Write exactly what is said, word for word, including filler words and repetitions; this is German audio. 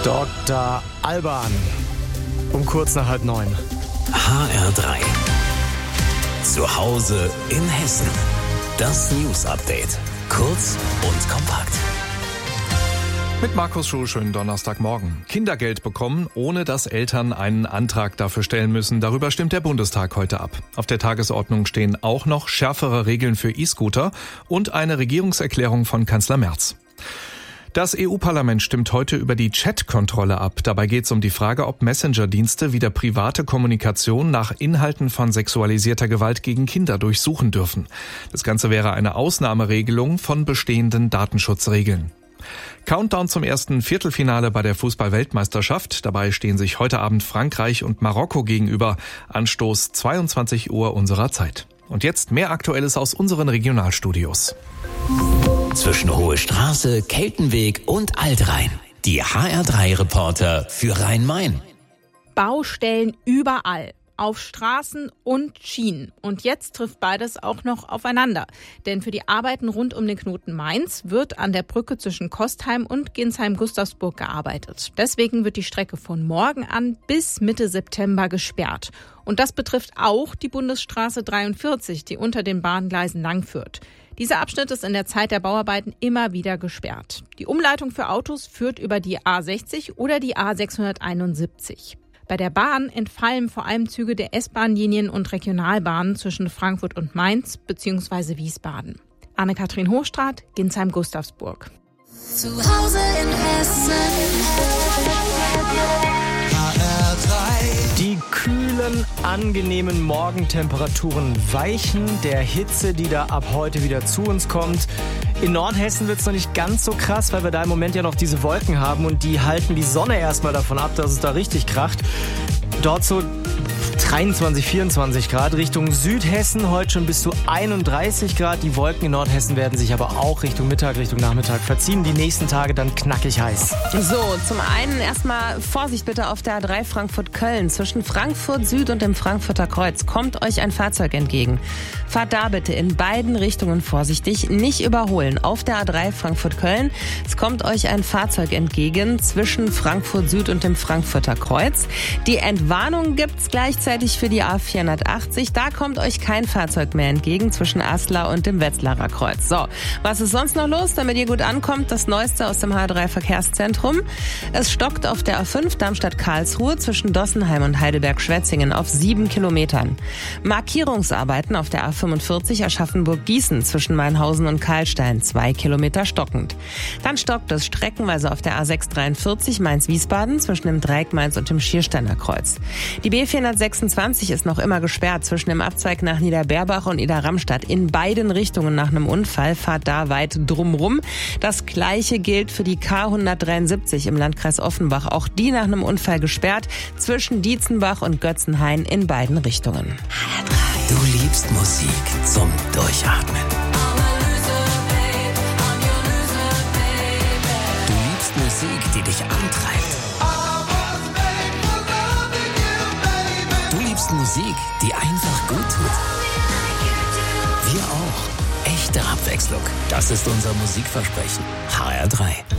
Doktor Alban. Um kurz nach halb neun. H R drei. Zu Hause in Hessen. Das News Update. Kurz und kompakt. Mit Markus Schuh, schönen Donnerstagmorgen. Kindergeld bekommen, ohne dass Eltern einen Antrag dafür stellen müssen. Darüber stimmt der Bundestag heute ab. Auf der Tagesordnung stehen auch noch schärfere Regeln für E-Scooter und eine Regierungserklärung von Kanzler Merz. Das E U-Parlament stimmt heute über die Chat-Kontrolle ab. Dabei geht es um die Frage, ob Messenger-Dienste wieder private Kommunikation nach Inhalten von sexualisierter Gewalt gegen Kinder durchsuchen dürfen. Das Ganze wäre eine Ausnahmeregelung von bestehenden Datenschutzregeln. Countdown zum ersten Viertelfinale bei der Fußball-Weltmeisterschaft. Dabei stehen sich heute Abend Frankreich und Marokko gegenüber. Anstoß zweiundzwanzig Uhr unserer Zeit. Und jetzt mehr Aktuelles aus unseren Regionalstudios. Zwischen Hohe Straße, Keltenweg und Altrhein. Die H R drei Reporter für Rhein-Main. Baustellen überall. Auf Straßen und Schienen. Und jetzt trifft beides auch noch aufeinander. Denn für die Arbeiten rund um den Knoten Mainz wird an der Brücke zwischen Kostheim und Ginsheim-Gustavsburg gearbeitet. Deswegen wird die Strecke von morgen an bis Mitte September gesperrt. Und das betrifft auch die Bundesstraße dreiundvierzig, die unter den Bahngleisen langführt. Dieser Abschnitt ist in der Zeit der Bauarbeiten immer wieder gesperrt. Die Umleitung für Autos führt über die A sechzig oder die A sechshunderteinundsiebzig. Bei der Bahn entfallen vor allem Züge der S-Bahn-Linien und Regionalbahnen zwischen Frankfurt und Mainz bzw. Wiesbaden. Anne-Kathrin Hochstraat, Ginsheim-Gustavsburg. Zu Hause in Hessen. H R drei. Die kühlen, angenehmen Morgentemperaturen weichen der Hitze, die da ab heute wieder zu uns kommt. In Nordhessen wird es noch nicht ganz so krass, weil wir da im Moment ja noch diese Wolken haben und die halten die Sonne erstmal davon ab, dass es da richtig kracht. Dort so dreiundzwanzig, vierundzwanzig Grad. Richtung Südhessen heute schon bis zu einunddreißig Grad. Die Wolken in Nordhessen werden sich aber auch Richtung Mittag, Richtung Nachmittag verziehen. Die nächsten Tage dann knackig heiß. So, zum einen erstmal Vorsicht bitte auf der A drei Frankfurt-Köln. Zwischen Frankfurt Süd und dem Frankfurter Kreuz kommt euch ein Fahrzeug entgegen. Fahrt da bitte in beiden Richtungen vorsichtig, nicht überholen. Auf der A drei Frankfurt-Köln, es kommt euch ein Fahrzeug entgegen zwischen Frankfurt Süd und dem Frankfurter Kreuz. Die Entwarnung gibt's gleichzeitig für die A vierhundertachtzig. Da kommt euch kein Fahrzeug mehr entgegen zwischen Aslar und dem Wetzlarer Kreuz. So, was ist sonst noch los, damit ihr gut ankommt? Das Neueste aus dem H R drei Verkehrszentrum. Es stockt auf der A fünf Darmstadt-Karlsruhe zwischen Dossenheim und Heidelberg-Schwetzingen auf sieben Kilometern. Markierungsarbeiten auf der A fünfundvierzig Aschaffenburg-Gießen zwischen Mainhausen und Karlstein, zwei Kilometer stockend. Dann stockt es streckenweise auf der A sechs dreiundvierzig Mainz-Wiesbaden zwischen dem Dreieck Mainz und dem Schiersteiner Kreuz. Die B vierhundertsechsundzwanzig ist noch immer gesperrt zwischen dem Abzweig nach Niederberbach und Idar-Ramstadt. In beiden Richtungen nach einem Unfall, fahrt da weit drumrum. Das Gleiche gilt für die K hundertdreiundsiebzig im Landkreis Offenbach. Auch die nach einem Unfall gesperrt zwischen Dietzenbach und Götzenhain in beiden Richtungen. Du liebst Musik zum Durchatmen. Du liebst Musik, die dich antreibt. Du liebst Musik, die einfach gut tut. Wir auch. Echte Abwechslung. Das ist unser Musikversprechen. H R drei.